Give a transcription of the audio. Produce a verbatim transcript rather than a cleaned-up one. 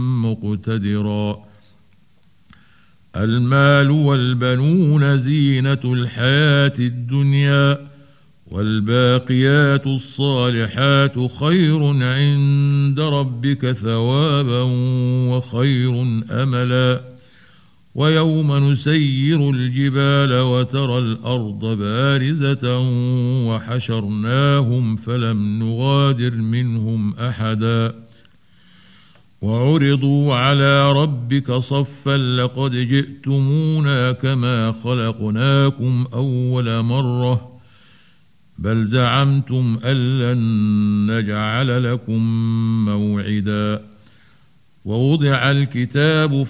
مقتدرا. المال والبنون زينة الحياة الدنيا، والباقيات الصالحات خير عند ربك ثوابا وخير أملا. ويوم نسير الجبال وترى الأرض بارزة وحشرناهم فلم نغادر منهم أحدا. وعرضوا على ربك صفا لقد جئتمونا كما خلقناكم أول مرة بل زعمتم أن لن نجعل لكم موعدا. ووضع الكتاب